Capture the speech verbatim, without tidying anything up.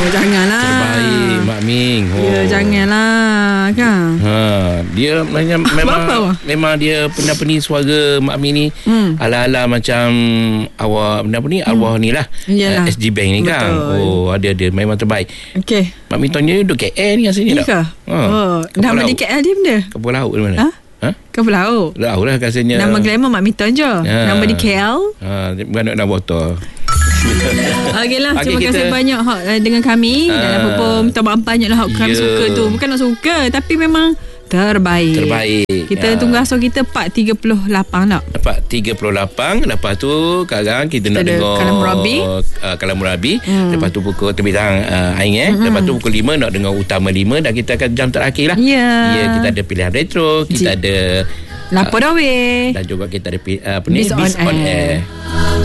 janganlah. Terbaik Mak Ming. Oh. Ya, janganlah kan. Ha, dia memang memang, Apa-apa? memang dia apa ni suara Mak Ming ni hmm. ala-ala macam awak apa ni arwah hmm. ni lah. Uh, S G Bank ni. Betul. Kan. Oh, ada ada memang terbaik. Okey. Mak Ming tanya duduk K L ni rasanya tak? Ha. Oh, nama di K L dia benda. Kapal laut di mana? Ha? Ha? Kapal laut. Laut lah rasanya. Nama glamour Mak Minton je. Ha. Nama di K L. Ha, bukan nak botol. Okeylah, okay, terima kita... kasih banyak Hak dengan kami. Uh, dan apa pun minta maaf banyak lah Hak kami yeah. suka tu. Bukan nak suka, tapi memang terbaik. Terbaik. Kita ya. tunggu asal kita part tiga puluh lapan tak? Part tiga puluh lapan. Lepas tu sekarang kita, kita nak dengar Kalam Murabi. uh, Kalam Murabi. hmm. Lepas tu pukul terbitang uh, Aing eh. hmm. Lepas tu pukul lima nak dengar Utama lima. Dan kita akan jam terakhir lah. Ya yeah. yeah, kita ada pilihan retro. Kita J- ada Lapor uh, Dawe. Dan juga kita ada uh, apa ni, Biz on, on air, air.